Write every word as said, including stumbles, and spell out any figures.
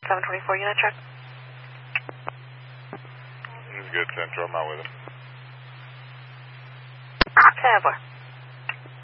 seven twenty-four unit check. He's good, Central. I'm out with him. ten four.